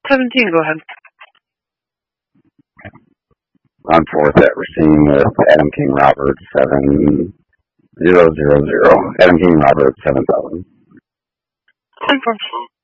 17, go ahead. On fourth at Racine with Adam King Roberts 7000. Adam King Roberts 7000. Confirmed.